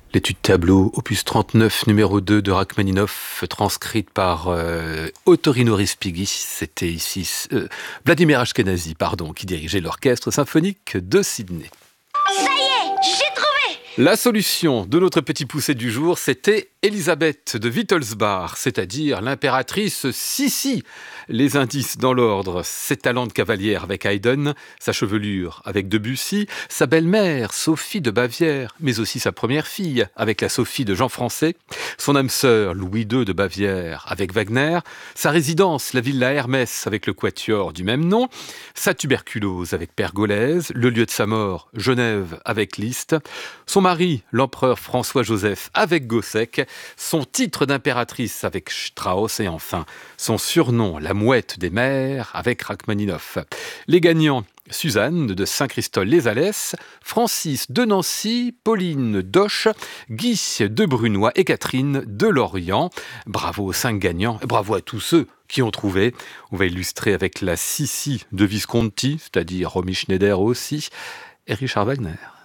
L'étude tableau, opus 39, numéro 2 de Rachmaninoff, transcrite par Ottorino Respighi. C'était ici Vladimir Ashkenazy, qui dirigeait l'orchestre symphonique de Sydney. Ça y est, j'ai trouvé! La solution de notre petit poussé du jour, c'était Élisabeth de Wittelsbach, c'est-à-dire l'impératrice Sissi. Les indices dans l'ordre: ses talents de cavalière avec Haydn, sa chevelure avec Debussy, sa belle-mère Sophie de Bavière, mais aussi sa première fille avec la Sophie de Jean Français, son âme sœur Louis II de Bavière avec Wagner, sa résidence, la Villa Hermès avec le quatuor du même nom, sa tuberculose avec Pergolèse, le lieu de sa mort, Genève avec Liszt, son mari, l'empereur François-Joseph avec Gossec, son titre d'impératrice avec Strauss et enfin son surnom, la mouette des mers, avec Rachmaninoff. Les gagnants: Suzanne de Saint-Christol-les-Alès, Francis de Nancy, Pauline d'Auch, Guy de Brunois et Catherine de Lorient. Bravo aux 5 gagnants et bravo à tous ceux qui ont trouvé. On va illustrer avec la Sissi de Visconti, c'est-à-dire Romy Schneider aussi, et Richard Wagner.